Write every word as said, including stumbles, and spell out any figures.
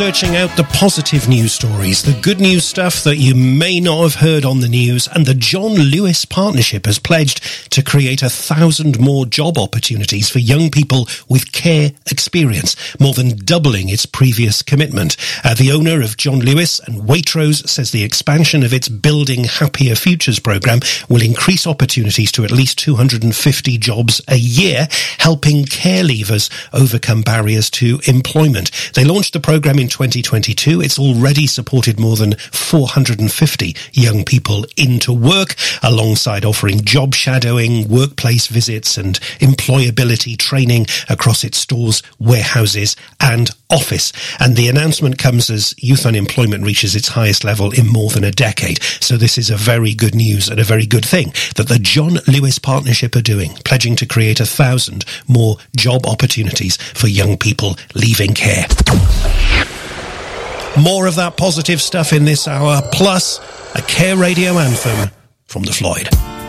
searching out the positive news stories, the good news stuff that you may not have heard on the news, and the John Lewis Partnership has pledged to create a thousand more job opportunities for young people with care experience, more than doubling its previous commitment. Uh, the owner of John Lewis and Waitrose says the expansion of its Building Happier Futures programme will increase opportunities to at least two hundred fifty jobs a year, helping care leavers overcome barriers to employment. They launched the programme in twenty twenty-two. It's already supported more than four hundred fifty young people into work, alongside offering job shadowing, workplace visits and employability training across its stores, warehouses and office. And the announcement comes as youth unemployment reaches its highest level in more than a decade. So this is a very good news and a very good thing that the John Lewis Partnership are doing, pledging to create a thousand more job opportunities for young people leaving care. More of that positive stuff in this hour, plus a Care Radio anthem from the Floyd.